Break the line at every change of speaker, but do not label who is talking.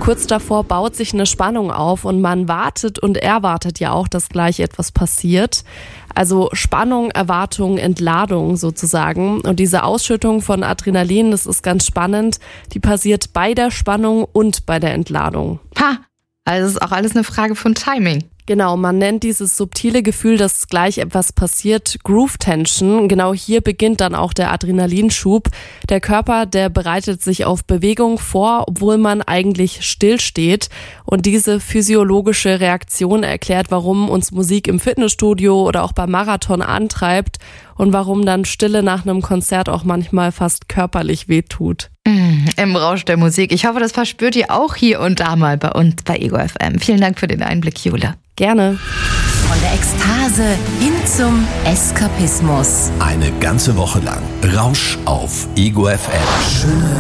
Kurz davor baut sich eine Spannung auf und man wartet und erwartet ja auch, dass gleich etwas passiert. Also Spannung, Erwartung, Entladung sozusagen. Und diese Ausschüttung von Adrenalin, das ist ganz spannend, die passiert bei der Spannung und bei der Entladung.
Also es ist auch alles eine Frage von Timing.
Genau, man nennt dieses subtile Gefühl, dass gleich etwas passiert, Groove Tension. Genau hier beginnt dann auch der Adrenalinschub. Der Körper, der bereitet sich auf Bewegung vor, obwohl man eigentlich stillsteht. Und diese physiologische Reaktion erklärt, warum uns Musik im Fitnessstudio oder auch beim Marathon antreibt und warum dann Stille nach einem Konzert auch manchmal fast körperlich wehtut.
Im Rausch der Musik. Ich hoffe, das verspürt ihr auch hier und da mal bei uns bei Ego FM. Vielen Dank für den Einblick, Jule.
Gerne.
Von der Ekstase hin zum Eskapismus.
Eine ganze Woche lang Rausch auf Ego FM. Schöne